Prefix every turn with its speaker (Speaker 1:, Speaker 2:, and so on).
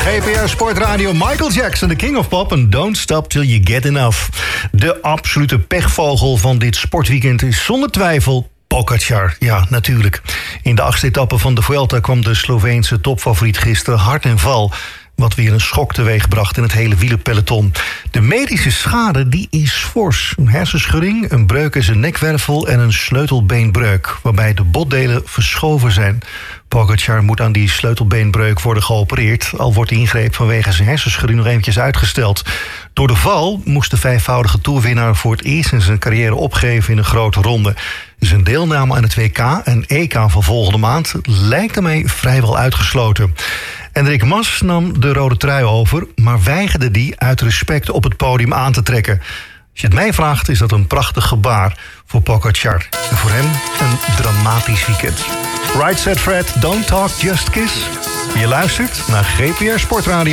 Speaker 1: GPR Sportradio, Michael Jackson, the King of Pop en Don't Stop Till You Get Enough. De absolute pechvogel van dit sportweekend is zonder twijfel Pogačar. Ja, natuurlijk. In de 8e etappe van de Vuelta kwam de Sloveense topfavoriet gisteren hard en val, wat weer een schok teweegbracht in het hele wielerpeloton. De medische schade die is fors. Een hersenschudding, een breuk in zijn nekwervel en een sleutelbeenbreuk, waarbij de botdelen verschoven zijn. Pogačar moet aan die sleutelbeenbreuk worden geopereerd, al wordt de ingreep vanwege zijn hersenschudding nog eventjes uitgesteld. Door de val moest de vijfvoudige toerwinnaar voor het eerst in zijn carrière opgeven in een grote ronde. Zijn deelname aan het WK en EK van volgende maand lijkt daarmee vrijwel uitgesloten. Enric Mas nam de rode trui over, maar weigerde die uit respect op het podium aan te trekken. Als je het mij vraagt, is dat een prachtig gebaar voor Pogačar. En voor hem een dramatisch weekend. Right Said Fred, Don't Talk, Just Kiss. Je luistert naar GPR Sportradio.